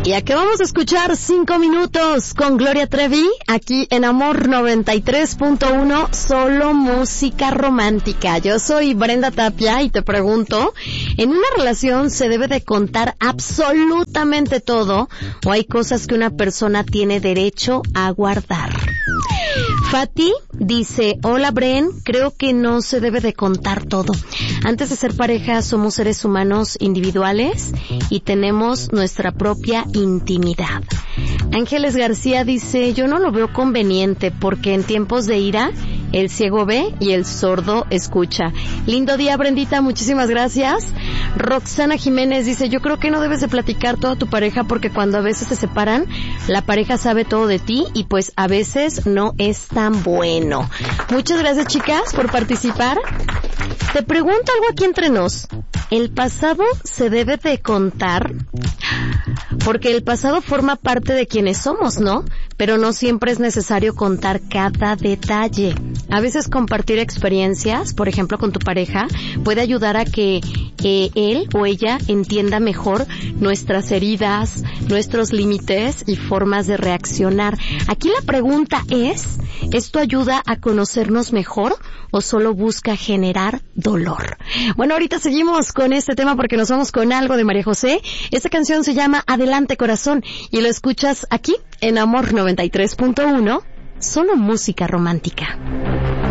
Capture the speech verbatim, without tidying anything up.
Y aquí vamos a escuchar cinco minutos con Gloria Trevi, aquí en Amor noventa y tres punto uno, solo música romántica. Yo soy Brenda Tapia y te pregunto, ¿en una relación se debe de contar absolutamente todo o hay cosas que una persona tiene derecho a guardar? Fati dice, hola Bren, creo que no se debe de contar todo. Antes de ser pareja somos seres humanos individuales y tenemos nuestra propia intimidad. Ángeles García dice, yo no lo veo conveniente porque en tiempos de ira el ciego ve y el sordo escucha. Lindo día, Brendita, muchísimas gracias. Roxana Jiménez dice, yo creo que no debes de platicar todo a tu pareja porque cuando a veces se separan, la pareja sabe todo de ti y pues a veces no es tan bueno. Muchas gracias, chicas, por participar. Te pregunto algo aquí entre nos. ¿El pasado se debe de contar? Porque el pasado forma parte de quienes somos, ¿no? Pero no siempre es necesario contar cada detalle. A veces compartir experiencias, por ejemplo con tu pareja, puede ayudar a que eh, él o ella entienda mejor nuestras heridas, nuestros límites y formas de reaccionar. Aquí la pregunta es, ¿esto ayuda a conocernos mejor o solo busca generar dolor? Bueno, ahorita seguimos con este tema porque nos vamos con algo de María José. Esta canción se llama Adelante Corazón y lo escuchas aquí en Amor noventa y tres punto uno, solo música romántica.